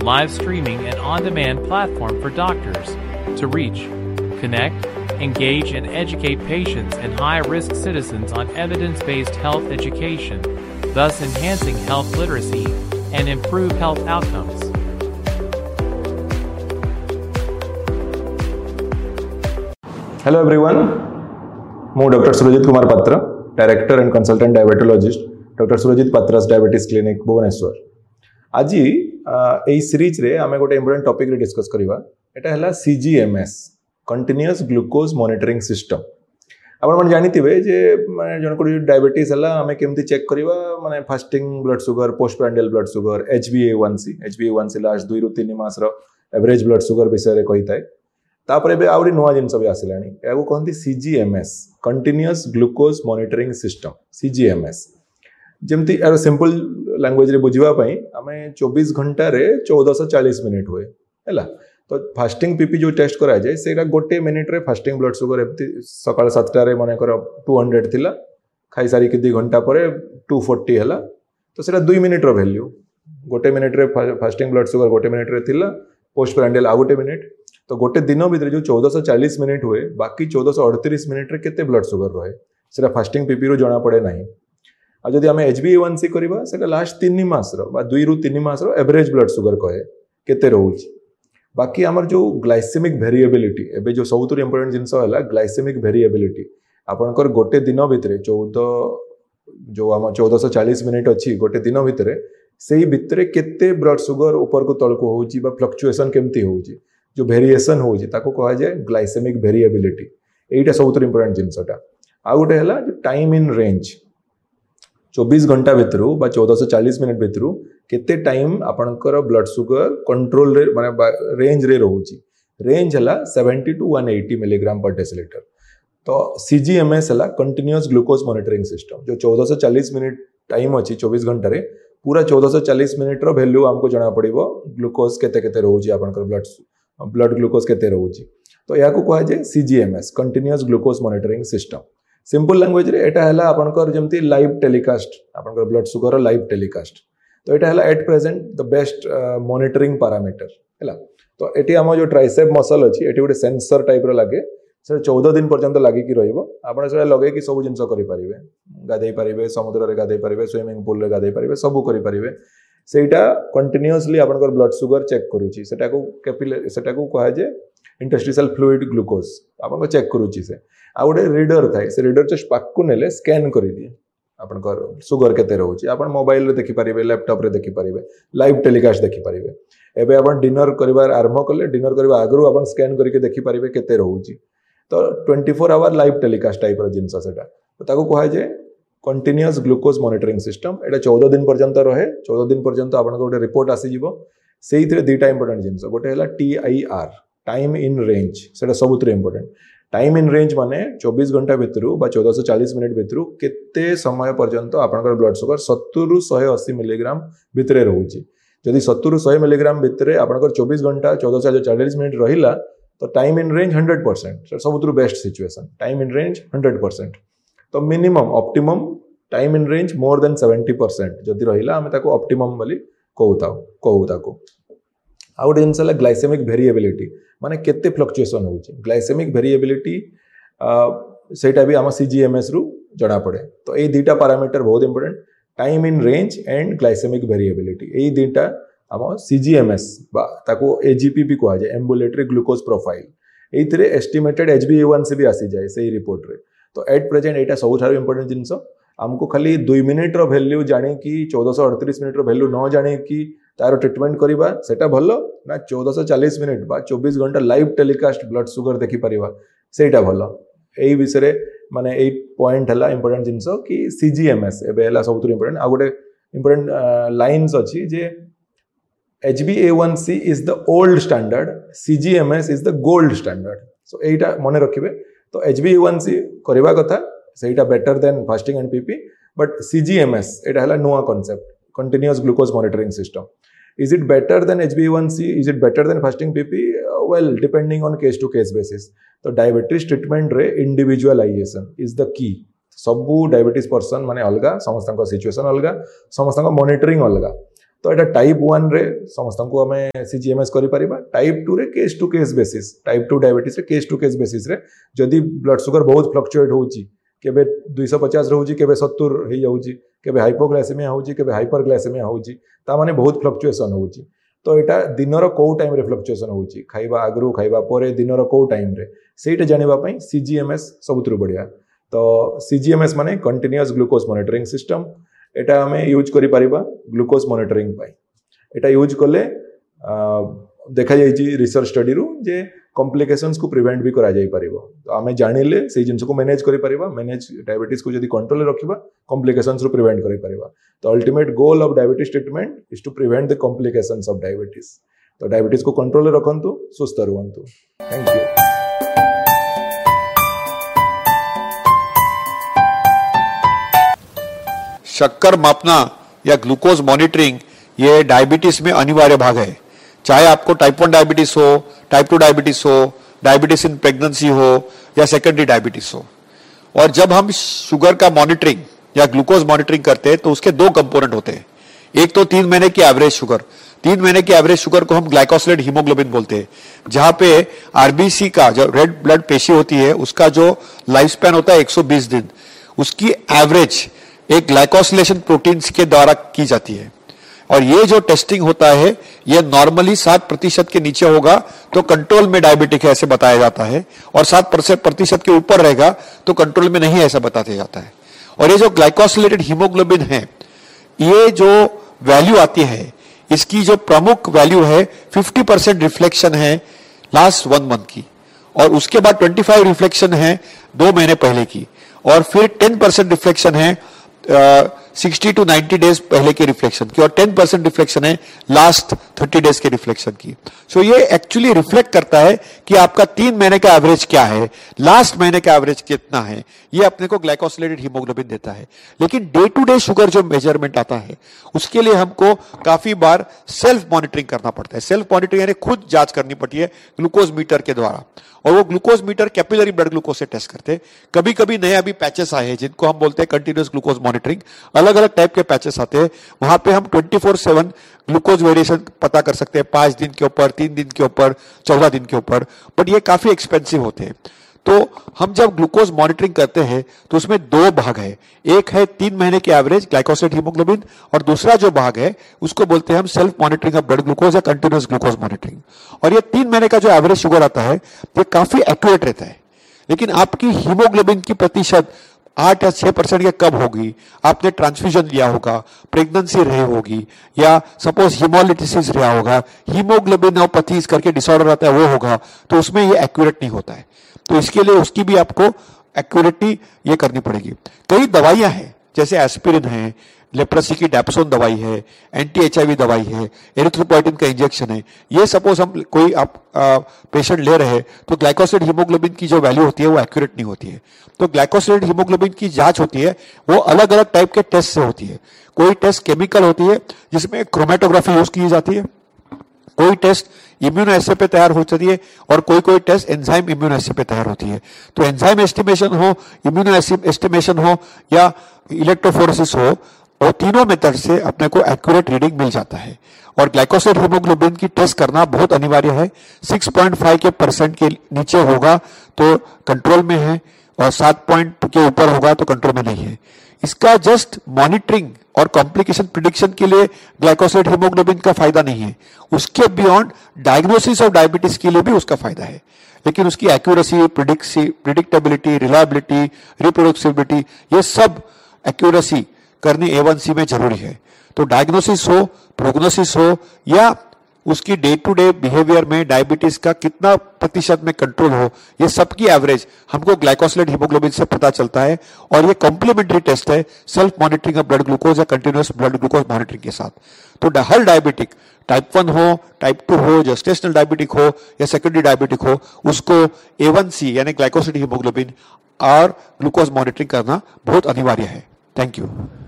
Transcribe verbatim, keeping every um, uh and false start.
live streaming and on-demand platform for doctors to reach, connect, engage and educate patients and high-risk citizens on evidence-based health education, thus enhancing health literacy and improve health outcomes. Hello everyone, ମୁଁ Doctor Surajit Kumar Patra, Director and Consultant Diabetologist, Doctor Surajit Patra's Diabetes Clinic, Bhubaneswar. आज এই series रे आमे गोटे important topic रे discuss करिवा एटा हला C G M S continuous glucose monitoring system. आपण मन जानिथिबे जे माने जन को डायबिटीज हला आमे केमति चेक करिवा माने fasting blood sugar, post prandial blood sugar, H b A one C H b A one C last दो रु तीन मास रो एवरेज ब्लड शुगर विषय रे कहिताय. तापरे बे आउरी नुवा जिंस भी आसिलानी एगो कहंती C G M S continuous glucose monitoring system C G M S. जेमती यार सिंपल लैंग्वेज रे बुझिबा पई आमे चौबीस घंटा रे चौदह सौ चालीस मिनिट हुए हैला. तो फास्टिंग पीपी जो टेस्ट करा जाए सेटा गोटे मिनिट रे फास्टिंग ब्लड शुगर एमती सकाळ सात रे माने कर दो सौ थिला खाई सारी कि दो घंटा परे दो सौ चालीस हैला. तो सेटा दो मिनिट रो वैल्यू गोटे मिनिट रे फास्टिंग ब्लड शुगर गोटे मिनिट रे थिला, पोस्ट प्रांडियल आ गोटे मिनिट. तो गोटे दिन भीतर जो चौदह सौ चालीस मिनिट हुए बाकी चौदह सौ अड़तीस मिनिट रे केते ब्लड शुगर रहे सेटा फास्टिंग पीपी रो जणा पड़े नाही. आ जदि आमे H b A one C करबा सेटा लास्ट तीन मास रो बा दो रु तीन मास रो एवरेज ब्लड शुगर कहे केते रहउची. बाकी हमर जो ग्लाइसेमिक वेरिएबिलिटी एबे जो सबुतु इंपोर्टेंट जिंस हला ग्लाइसेमिक वेरिएबिलिटी आपनकर गोटे दिन भीतर चौदह जो हम चौदह सौ चालीस मिनिट अछि गोटे दिन भीतर सेही भीतर केते ब्लड शुगर ऊपर को तळ को होउची बा फ्लक्चुएशन केमती होउची जो वेरिएशन होउची ताको कहा जाय ग्लाइसेमिक वेरिएबिलिटी. एटा सबुतु इंपोर्टेंट जिंसटा. आ गोटे हला जो टाइम इन रेंज चौबीस घंटा भीतर बा चौदह सौ चालीस मिनिट भीतर केते टाइम आपनकर ब्लड शुगर कंट्रोल रे माने रेंज रे रहउची. रेंज हला सत्तर टू एक सौ अस्सी मिलीग्राम पर डेसिलीटर. तो C G M S हला कंटीन्यूअस ग्लूकोज मॉनिटरिंग सिस्टम जो चौदह सौ चालीस मिनिट टाइम अछि चौबीस घंटा रे पूरा चौदह सौ चालीस मिनिट रो वैल्यू हमको जणा पड़िबो ग्लूकोज केते केते रहउची आपनकर ब्लड ब्लड ग्लूकोज केते रहउची. तो या को कहा जाय C G M S continuous glucose monitoring system. Simple language रे एटा हला आपनकर जेमती लाइव टेलीकास्ट आपनकर ब्लड शुगर लाइव टेलीकास्ट. तो एटा हला at present the best monitoring parameter हला. तो एटी हम जो ट्राइसेप मसल अछि एटी गोटे सेंसर टाइप रो लागे से चौदह दिन पर्यंत लागि कि रहइबो. आपण से लगे कि सब जिंस करि परिबे, गाधै परिबे, समुद्र रे गाधै परिबे, स्विमिंग पूल रे गाधै परिबे, सब करि परिबे. सेटा कंटीन्यूअसली आपनकर ब्लड शुगर चेक करूची. सेटा को कैपिलरी सेटा को कहा जे इंटरस्टिशियल फ्लूइड ग्लूकोज आपन चेक करूची. से आ गोटे रीडर थाए से रीडर जस्ट पाक नेले स्कैन कर दिए आपनकर शुगर केते रहउची. आपन मोबाइल रे देखि परिबे, लैपटॉप रे देखि परिबे, लाइव टेलीकास्ट देखि परिबे. एबे आपन डिनर करबार आरंभ करले डिनर करबा आगरु आपन स्कैन करके देखि परिबे केते रहउची. तो चौबीस आवर लाइव टेलीकास्ट टाइप रो जिंस सेटा. तो ताको कहा जे कंटीन्यूअस ग्लूकोज मॉनिटरिंग सिस्टम. एटा चौदह दिन पर्यंत रहे. चौदह दिन पर्यंत आपन गोटे रिपोर्ट आसी जिवो. सेइथरे दुटा इंपोर्टेंट जिंस गोटे हला T I R time in range सेटा सबुतरे इंपोर्टेंट. टाइम इन रेंज माने चौबीस घंटा भीतर बा चौदह सौ चालीस मिनिट भीतर केते समय पर्यंत आपनकर ब्लड शुगर सत्तर रु एक सौ अस्सी मिलीग्राम भीतर रहउची. जदि सत्तर रु सौ मिलीग्राम भीतर आपनकर चौबीस घंटा चौदह सौ चालीस मिनिट रहिला तो time in range hundred percent सबुतु best situation. Time in range hundred percent. तो minimum optimum time in range more than seventy percent जदि रहिला हमें ताको ऑप्टिमम बोली कहूता कहू ताको. आ गोटे जिनस ग्लाइसेमिक वेरिएबिलिटी माने केते फ्लक्चुएशन होउची. ग्लाइसेमिक वेरिएबिलिटी सेटा भी आम C G M S रु जणा पड़े. तो ये दुटा पैरामीटर बहुत important time in range and glycaemic variability. ये दुटा आम C G M S बा ताको A G P भी कहा जाए ambulatory glucose profile. एइथरे estimated H b A one C भी आसी जाए सही रिपोर्ट रे. तो एट प्रेजेंट एटा सबुठारो इंपोर्टेंट जिनस. हमको खाली दो मिनिट रो वैल्यू जाने कि चौदह सौ अड़तीस मिनिट रो वैल्यू न जाने कि तार ट्रीटमेंट करबा सेटा भलो ना चौदह सौ चालीस मिनिट बा चौबीस घंटा लाइव टेलीकास्ट ब्लड शुगर देखि परिबा सेटा भलो. एई विषय माने एई पॉइंट हला इंपोर्टेंट जिंस कि C G M S एबे हला सबुतु इंपोर्टेंट. आ गोटे इंपोर्टेंट लाइन्स अछि जे H b A one C is the old standard, C G M S is the gold standard. सो एटा मने रखिबे. तो H b A one C करबा कथा सेटा better than fasting and PP. But C G M S एटा हला नुवा concept continuous glucose monitoring system. Is it better than H b A one C? Is it better than fasting P P? Uh, well, depending on case to case basis. तो diabetes treatment रे individualisation is the key. सबू diabetes person माने अलगा, समस्त situation अलगा, समस्त monitoring अलगा. तो एटा टाइप वन रे समस्त को आम सीजीएमएस करि परिबा। टाइप टू रे case to case basis, type two diabetes रे केस टू केस बेसिस रे जदि ब्लड शुगर बहुत फ्लक्चुएट होउची, केबे दो सौ पचास रहउची, केबे सत्तर हो जाउची, केबे हाइपोग्लाइसेमिया होउची, केबे हाइपरग्लाइसेमिया होउची, ता माने बहुत फ्लक्चुएशन होउची। तो एटा दिनर को टाइम रे फ्लक्चुएशन होउची, खाइबा आगरु खाइबा परे दिनर को टाइम रे, सेटा जानिबा पई सीजीएमएस सबुतरु बढ़िया। तो सीजीएमएस माने कंटीन्यूअस ग्लूकोज मॉनिटरिंग सिस्टम, एटा हमें यूज करि परिबा ग्लूकोज मॉनिटरिंग पाई। एटा यूज कले देखा जाइए रिसर्च स्टडी रु जे कॉम्प्लिकेशंस को प्रिवेंट भी करा जाई परिबो। तो आमे जानिले से जिंस को मैनेज करि परिबा, मैनेज डायबिटीज को जदी कंट्रोल रे रखिबा कॉम्प्लिकेशंस रो प्रिवेंट करि परिबा। तो ultimate goal of diabetes treatment is to prevent the complications of diabetes. तो डायबिटीज को कंट्रोल रे रखंतु, सुस्थ रहंतु। Thank you. शक्कर मापना या ग्लूकोज मॉनिटरिंग ये डायबिटीज में अनिवार्य भाग है। चाहे आपको टाइप वन डायबिटीज हो, टाइप टू डायबिटीज हो, डायबिटीज इन प्रेगनेंसी हो या सेकेंडरी डायबिटीज हो। और जब हम शुगर का मॉनिटरिंग या ग्लूकोज मॉनिटरिंग करते हैं तो उसके दो कंपोनेंट होते हैं। एक तो तीन महीने की एवरेज शुगर, तीन महीने की एवरेज शुगर को हम ग्लाइकोसिलेट हीमोग्लोबिन बोलते हैं, जहां पे आरबीसी का जो रेड ब्लड पेशी होती है उसका जो लाइफ स्पैन होता है एक सौ बीस दिन, उसकी एवरेज एक ग्लाइकोसिलेशन प्रोटीन्स के द्वारा की जाती है। और ये जो टेस्टिंग होता है ये नॉर्मली सात प्रतिशत के नीचे होगा तो कंट्रोल में डायबिटिक है ऐसे बताया जाता है, और सात प्रतिशत के ऊपर रहेगा तो कंट्रोल में नहीं ऐसा बताया जाता है। और ये जो ग्लाइकोसिलेटेड हीमोग्लोबिन है, ये जो वैल्यू आती है इसकी जो प्रमुख वैल्यू है फिफ्टी परसेंट रिफ्लेक्शन है लास्ट वन मंथ की, और उसके बाद ट्वेंटी फाइव रिफ्लेक्शन है दो महीने पहले की, और फिर टेन परसेंट रिफ्लेक्शन है सिक्सटी टू नाइंटी डेज पहले के रिफ्लेक्शन की, और टेन परसेंट रिफ्लेक्शन है लास्ट थर्टी डेज के रिफ्लेक्शन की। सो so ये एक्चुअली रिफ्लेक्ट करता है कि आपका तीन महीने का एवरेज क्या है, लास्ट महीने का एवरेज कितना है, ये अपने को ग्लाइकोसिलेटेड हीमोग्लोबिन देता है। लेकिन डे टू डे शुगर जो मेजरमेंट आता है उसके लिए हमको काफी बार सेल्फ मॉनिटरिंग करना पड़ता है। सेल्फ मॉनिटरिंग यानी खुद जांच करनी पड़ती है ग्लूकोज मीटर के द्वारा, और वो glucose metre capillary blood glucose से टेस्ट करते हैं। कभी कभी नए अभी पैचेस आए हैं जिनको हम बोलते हैं कंटिन्यूअस ग्लूकोज मॉनिटरिंग, अलग अलग टाइप के पैचेस आते हैं, वहां पे हम twenty four seven glucose variation पता कर सकते हैं, पांच दिन के ऊपर, तीन दिन के ऊपर, चौदह दिन के ऊपर, बट ये काफी एक्सपेंसिव होते हैं। तो हम जब ग्लूकोज मॉनिटरिंग करते हैं तो उसमें दो भाग है, एक है तीन महीने की एवरेज ग्लाइकोसिलेटेड हीमोग्लोबिन, और दूसरा जो भाग है उसको बोलते हैं हम self monitoring of blood glucose या कंटिन्यूअस ग्लूकोज मॉनिटरिंग। और ये तीन महीने का जो एवरेज शुगर आता है ये काफी एक्यूरेट रहता है, लेकिन आपकी हीमोग्लोबिन की प्रतिशत आठ या छह परसेंट या कब होगी, आपने ट्रांसफ्यूजन लिया होगा, प्रेगनेंसी रही होगी, या सपोज हीमोलिटिसिस रहा होगा, हीमोग्लोबिनोपैथीज करके डिसऑर्डर आता है वो होगा, तो उसमें ये एक्यूरेट नहीं होता है। तो इसके लिए उसकी भी आपको एक्यूरेटी ये करनी पड़ेगी। कई दवाइयां हैं जैसे एस्पिरिन है, लेप्रोसी की डैप्सोन दवाई है, एंटी एचआईवी दवाई है, एरिथ्रोपोइटिन का इंजेक्शन है, ये सपोज हम कोई आप पेशेंट ले रहे हैं तो ग्लाइकोसिलेटेड हीमोग्लोबिन की जो वैल्यू होती है वो एक्यूरेट नहीं होती है। तो ग्लाइकोसिलेटेड हीमोग्लोबिन की जांच होती है वो अलग अलग टाइप के टेस्ट से होती है। कोई टेस्ट केमिकल होती है जिसमें क्रोमेटोग्राफी यूज की जाती है, कोई टेस्ट इम्यूनो एस्से पे तैयार होती है, और कोई कोई टेस्ट एंजाइम इम्यूनो एस्से पे तैयार होती है। तो एंजाइम एस्टिमेशन हो, इम्यूनो एस्टिमेशन हो या इलेक्ट्रोफोरेसिस हो, और तीनों मेथड से अपने को एक्यूरेट रीडिंग मिल जाता है। और ग्लाइकोसिलेटेड हीमोग्लोबिन की टेस्ट करना बहुत अनिवार्य है। सिक्स पॉइंट फाइव के परसेंट के नीचे होगा तो कंट्रोल में है, और सात पॉइंट के ऊपर होगा तो कंट्रोल में नहीं है। इसका जस्ट मॉनिटरिंग और कॉम्प्लिकेशन प्रिडिक्शन के लिए ग्लाइकोसिलेटेड हीमोग्लोबिन का फायदा नहीं है, उसके बियॉन्ड डायग्नोसिस ऑफ डायबिटीज के लिए भी उसका फायदा है। लेकिन उसकी एक्यूरेसी, प्रिडिक्टेबिलिटी, रिलायबिलिटी, रिप्रोड्यूसिबिलिटी, ये सब एक्यूरेसी करनी ए वन सी में जरूरी है। तो डायग्नोसिस हो, प्रोग्नोसिस हो, या उसकी डे टू डे बिहेवियर में डायबिटीज का कितना प्रतिशत में कंट्रोल हो, ये सबकी एवरेज हमको ग्लाइकोसिलेटेड हीमोग्लोबिन से पता चलता है। और ये कॉम्प्लीमेंट्री टेस्ट है self monitoring of blood glucose या कंटिन्यूअस ब्लड ग्लूकोज मॉनिटरिंग के साथ। तो हर डायबिटिक, टाइप वन हो, टाइप टू हो, जेस्टेशनल डायबिटिक हो या सेकेंडरी डायबिटिक हो, उसको ए वन सी यानी ग्लाइकोसिलेटेड हीमोग्लोबिन और ग्लूकोज मॉनिटरिंग करना बहुत अनिवार्य है। Thank you.